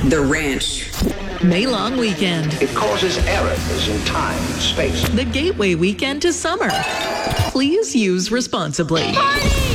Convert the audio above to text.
The Ranch. May long weekend. It causes errors in time and space. The gateway weekend to summer. Please use responsibly. Party!